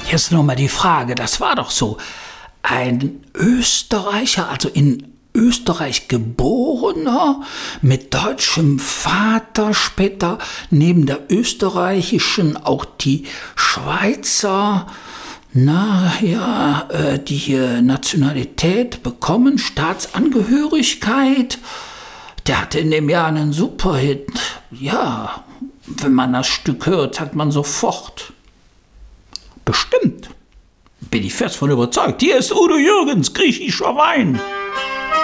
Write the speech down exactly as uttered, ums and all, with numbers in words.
Jetzt noch mal die Frage, das war doch so. Ein Österreicher, also in Österreich geborener, mit deutschem Vater, später neben der österreichischen auch die Schweizer, na ja, äh, die äh, Nationalität bekommen, Staatsangehörigkeit. Der hatte in dem Jahr einen Superhit. Ja, wenn man das Stück hört, sagt man sofort. Bestimmt. Bin ich fest von überzeugt. Hier ist Udo Jürgens, griechischer Wein.